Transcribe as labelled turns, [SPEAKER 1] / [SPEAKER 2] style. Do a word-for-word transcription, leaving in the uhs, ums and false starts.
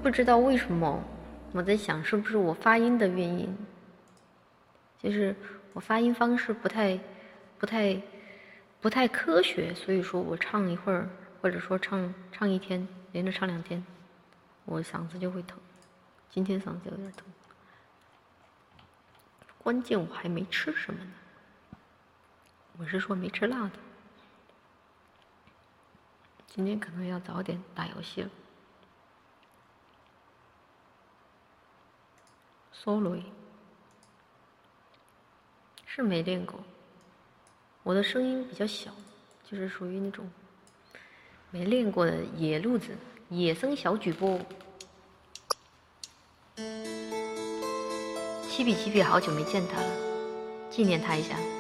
[SPEAKER 1] 不知道为什么，我在想是不是我发音的原因，就是我发音方式不太、不太、不太科学，所以说我唱一会儿，或者说唱唱一天，连着唱两天，我嗓子就会疼。今天嗓子有点疼，关键我还没吃什么呢。我是说没吃辣的，今天可能要早点打游戏了。solo 是没练过，我的声音比较小，就是属于那种没练过的野路子，野生小举播。七比七比好久没见他了，纪念他一下。